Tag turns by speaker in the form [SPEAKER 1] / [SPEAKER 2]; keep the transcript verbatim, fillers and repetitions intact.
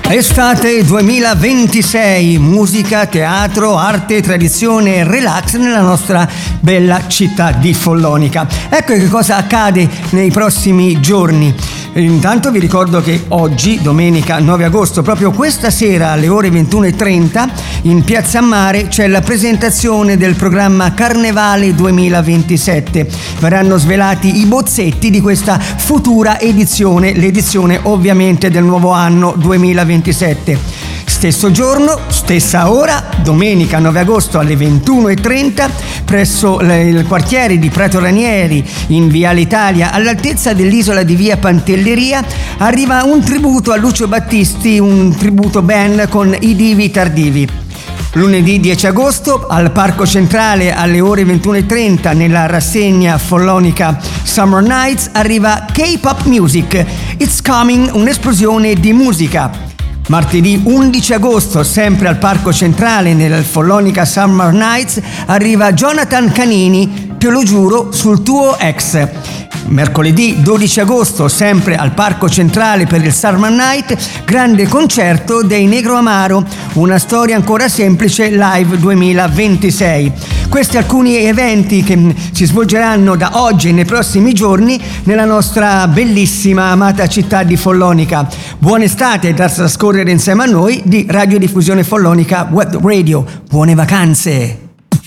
[SPEAKER 1] Estate duemilaventisei, musica, teatro, arte, tradizione, relax nella nostra bella città di Follonica. Ecco che cosa accade nei prossimi giorni. Intanto vi ricordo che oggi, domenica nove agosto, proprio questa sera alle ore ventuno e trenta, in Piazza Mare c'è la presentazione del programma Carnevale duemilaventisette. Verranno svelati i bozzetti di questa futura edizione, l'edizione ovviamente del nuovo anno duemilaventisette. Stesso giorno, stessa ora, domenica nove agosto alle ventuno e trenta, presso il quartiere di Prato Ranieri, in Viale Italia, all'altezza dell'isola di Via Pantelleria, arriva un tributo a Lucio Battisti, un tributo band con i Divi Tardivi. Lunedì dieci agosto al Parco Centrale alle ore ventuno e trenta nella rassegna Follonica Summer Nights arriva K-Pop Music, It's Coming, un'esplosione di musica. Martedì undici agosto, sempre al Parco Centrale nel Follonica Summer Nights, arriva Jonathan Canini, te lo giuro sul tuo ex. Mercoledì dodici agosto, sempre al Parco Centrale per il Summer Night, grande concerto dei Negro Amaro, una storia ancora semplice live duemilaventisei. Questi alcuni eventi che si svolgeranno da oggi e nei prossimi giorni nella nostra bellissima amata città di Follonica. Buona estate da trascorrere insieme a noi di Radiodiffusione Follonica Web Radio. Buone vacanze!